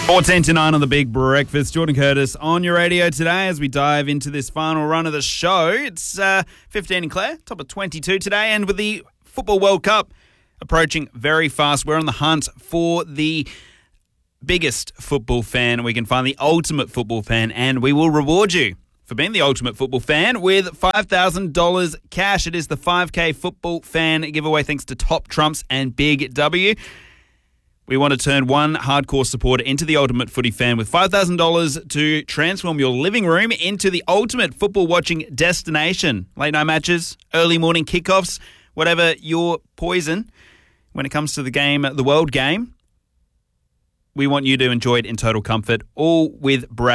14 to 9 on the Big Breakfast. Jordan Curtis on your radio today as we dive into this final run of the show. It's 15 and Claire, top of 22 today. And with the Football World Cup approaching very fast, we're on the hunt for the biggest football fan we can find, the ultimate football fan, and we will reward you for being the ultimate football fan with $5,000 cash. It is the 5K Football Fan giveaway thanks to Top Trumps and Big W. We want to turn one hardcore supporter into the ultimate footy fan with $5,000 to transform your living room into the ultimate football watching destination. Late night matches, early morning kickoffs, whatever your poison when it comes to the game, the world game. We want you to enjoy it in total comfort, all with Brad.